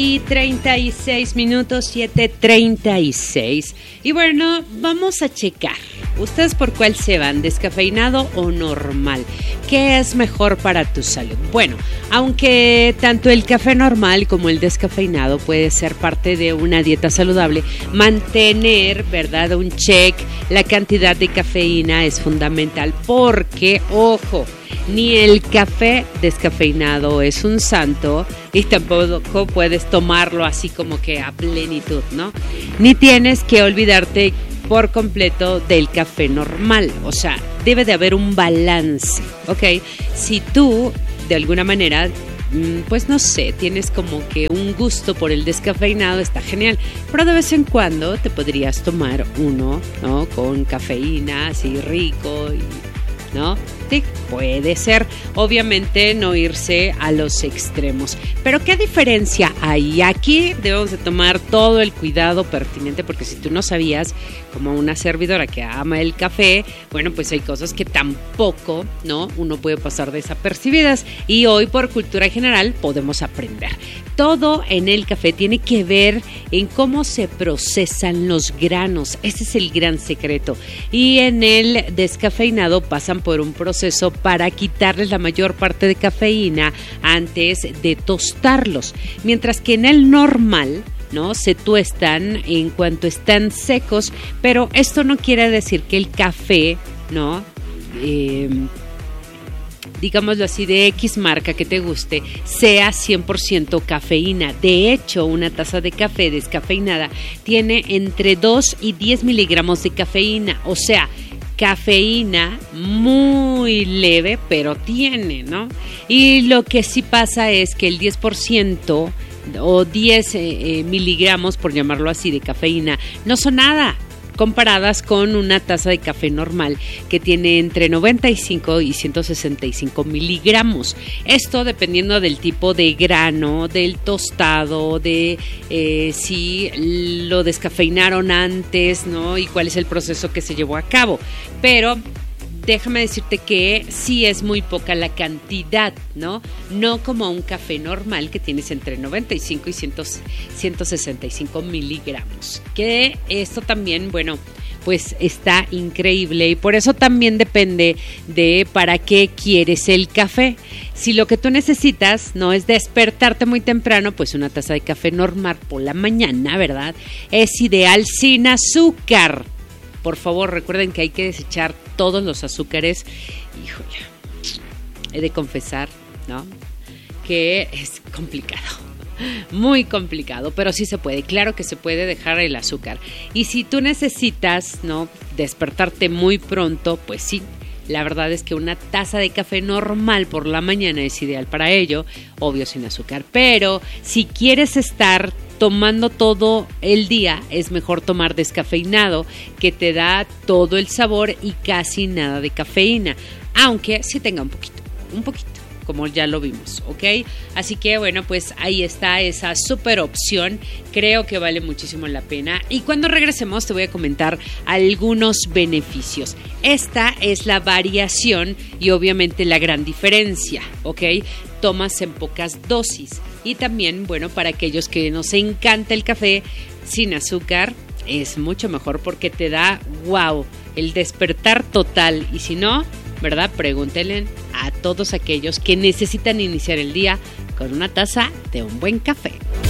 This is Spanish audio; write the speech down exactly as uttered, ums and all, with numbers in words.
y treinta y seis minutos, siete treinta y seis. Y bueno, vamos a checar. ¿Ustedes por cuál se van? ¿Descafeinado o normal? ¿Qué es mejor para tu salud? Bueno, aunque tanto el café normal como el descafeinado puede ser parte de una dieta saludable, mantener, ¿verdad?, un check, la cantidad de cafeína es fundamental porque, ojo, ni el café descafeinado es un santo y tampoco puedes tomarlo así como que a plenitud, ¿no? Ni tienes que olvidarte por completo del café normal, o sea, debe de haber un balance, ¿ok? Si tú, de alguna manera, pues no sé, tienes como que un gusto por el descafeinado, está genial, pero de vez en cuando te podrías tomar uno, ¿no?, con cafeína, así rico, y, ¿no? Sí, puede ser, obviamente no irse a los extremos. Pero ¿qué diferencia hay? Aquí debemos de tomar todo el cuidado pertinente, porque si tú no sabías, como una servidora que ama el café, bueno, pues hay cosas que tampoco, ¿no?, uno puede pasar desapercibidas, y hoy por cultura general podemos aprender. Todo en el café tiene que ver en cómo se procesan los granos, ese es el gran secreto, y en el descafeinado pasan por un proceso para quitarles la mayor parte de cafeína antes de tostarlos, mientras que en el normal, ¿no?, se tuestan en cuanto están secos, pero esto no quiere decir que el café, ¿no?, eh, digámoslo así, de X marca que te guste, sea cien por ciento cafeína. De hecho, una taza de café descafeinada tiene entre dos y diez miligramos de cafeína, o sea, cafeína muy leve, pero tiene, ¿no? Y lo que sí pasa es que el diez por ciento o diez eh, miligramos, por llamarlo así, de cafeína, no son nada comparadas con una taza de café normal que tiene entre noventa y cinco y ciento sesenta y cinco miligramos. Esto dependiendo del tipo de grano, del tostado, de eh, si lo descafeinaron antes, ¿no?, y cuál es el proceso que se llevó a cabo. Pero déjame decirte que sí es muy poca la cantidad, ¿no? No como un café normal que tienes entre noventa y cinco y ciento sesenta y cinco miligramos. Que esto también, bueno, pues está increíble, y por eso también depende de para qué quieres el café. Si lo que tú necesitas no es despertarte muy temprano, pues una taza de café normal por la mañana, ¿verdad?, es ideal sin azúcar. Por favor, recuerden que hay que desechar todos los azúcares. Híjole, he de confesar, ¿no?, que es complicado, muy complicado, pero sí se puede, claro que se puede dejar el azúcar. Y si tú necesitas, ¿no?, despertarte muy pronto, pues sí, la verdad es que una taza de café normal por la mañana es ideal para ello, obvio sin azúcar. Pero si quieres estar tomando todo el día, es mejor tomar descafeinado, que te da todo el sabor y casi nada de cafeína, aunque sí tenga un poquito, un poquito, como ya lo vimos, ¿ok? Así que bueno, pues ahí está esa súper opción, creo que vale muchísimo la pena. Y cuando regresemos te voy a comentar algunos beneficios. Esta es la variación y obviamente la gran diferencia, ¿ok? Tomas en pocas dosis. Y también, bueno, para aquellos que nos encanta el café sin azúcar, es mucho mejor porque te da, wow, el despertar total. Y si no, ¿verdad?, pregúntenle a todos aquellos que necesitan iniciar el día con una taza de un buen café.